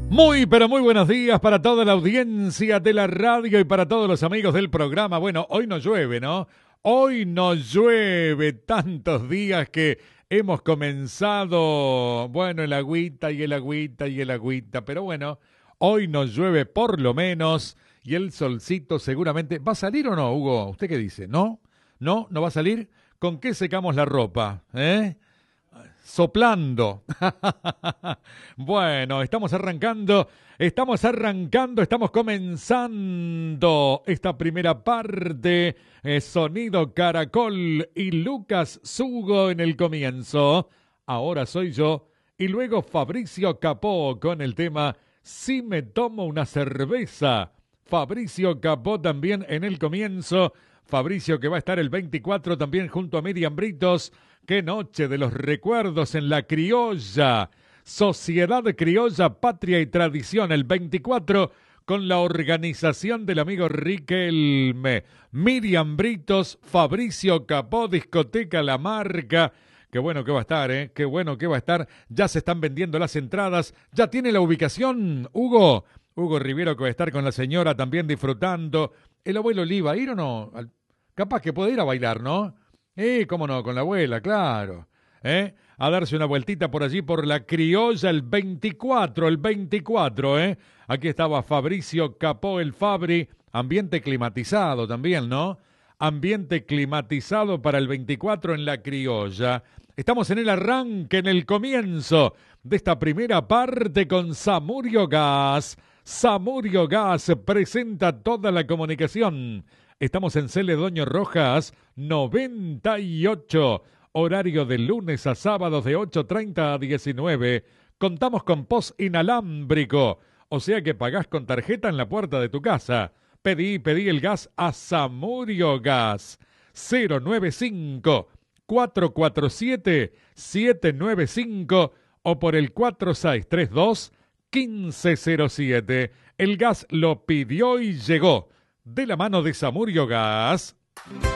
Muy, pero muy buenos días para toda la audiencia de la radio y para todos los amigos del programa. Bueno, hoy no llueve, ¿no? Hoy no llueve tantos días que hemos comenzado, bueno, el agüita y el agüita y el agüita, pero bueno, hoy no llueve por lo menos y el solcito seguramente... ¿Va a salir o no, Hugo? ¿Usted qué dice? ¿No? ¿No? ¿No va a salir? ¿Con qué secamos la ropa? Soplando. Bueno, estamos comenzando esta primera parte. Sonido Caracol y Lucas Sugo en el comienzo. Ahora soy yo. Y luego Fabricio Capó con el tema Si me tomo una cerveza. Fabricio Capó también en el comienzo. Fabricio que va a estar el 24 también junto a Miriam Britos. ¡Qué noche de los recuerdos en la criolla! Sociedad Criolla, Patria y Tradición, el 24, con la organización del amigo Riquelme. Miriam Britos, Fabricio Capó, Discoteca La Marca. Qué bueno que va a estar, ¿eh? Qué bueno que va a estar. Ya se están vendiendo las entradas. ¿Ya tiene la ubicación, Hugo? Hugo Rivero que va a estar con la señora también disfrutando. ¿El abuelo Lee va a ir o no? Capaz que puede ir a bailar, ¿no? Cómo no, con la abuela, claro. A darse una vueltita por allí, por la criolla, el 24, Aquí estaba Fabricio Capó, el Fabri, ambiente climatizado también, ¿no? Ambiente climatizado para el 24 en la criolla. Estamos en el arranque, en el comienzo de esta primera parte con Samurio Gas. Samurio Gas presenta toda la comunicación. Estamos en Celedonio Rojas, 98, horario de lunes a sábados de 8:30 a 19. Contamos con post inalámbrico, o sea que pagás con tarjeta en la puerta de tu casa. Pedí el gas a Samurio Gas, 095-447-795 o por el 4632-1507. El gas lo pidió y llegó. De la mano de Samurio Gas.